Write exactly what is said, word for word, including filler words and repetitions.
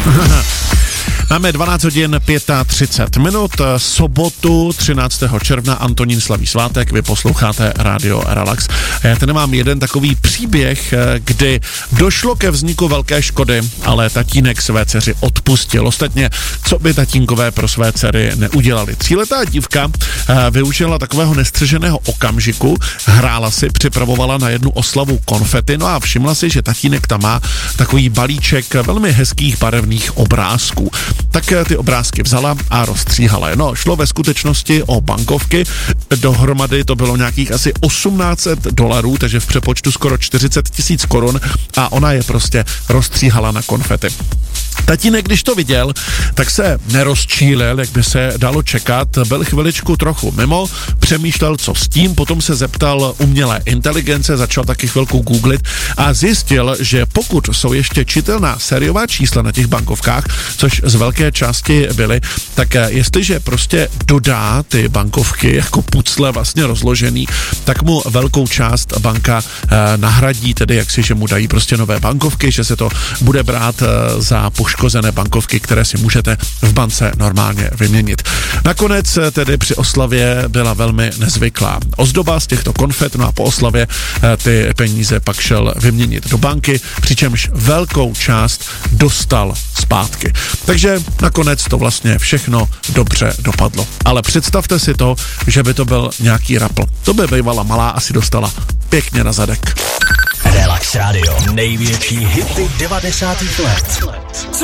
Máme dvanáct hodin třicet pět minut, sobotu třináctého června, Antonín slaví svátek, vy posloucháte Radio Relax. Já tady mám jeden takový příběh, kdy došlo ke vzniku velké škody, ale tatínek své dceři odpustil. Ostatně, co by tatínkové pro své dcery neudělali. Tříletá dívka využila takového nestřeženého okamžiku, hrála si, připravovala na jednu oslavu konfety, no a všimla si, že tatínek tam má takový balíček velmi hezkých barevných obrázků. Tak ty obrázky vzala a rozstříhala je. No, šlo ve skutečnosti o bankovky, dohromady to bylo nějakých asi osmnáct set dolarů, takže v přepočtu skoro čtyřicet tisíc korun a ona je prostě rozstříhala na konfety. Tatínek, když to viděl, tak se nerozčílil, jak by se dalo čekat, byl chviličku trochu mimo, přemýšlel, co s tím, potom se zeptal umělé inteligence, začal taky chvilku googlit a zjistil, že pokud jsou ještě čitelná sériová čísla na těch bankovkách, což z velké části byly, tak jestliže prostě dodá ty bankovky jako pucle vlastně rozložený, tak mu velkou část banka eh, nahradí, tedy jaksi, že mu dají prostě nové bankovky, že se to bude brát eh, za poškozené bankovky, které si můžete v bance normálně vyměnit. Nakonec tedy při oslavě byla velmi nezvyklá ozdoba z těchto konfet, no a po oslavě ty peníze pak šel vyměnit do banky, přičemž velkou část dostal zpátky. Takže nakonec to vlastně všechno dobře dopadlo. Ale představte si to, že by to byl nějaký rapl. To by bývala malá asi dostala pěkně na zadek. Relax Radio. Největší hity devadesátých let.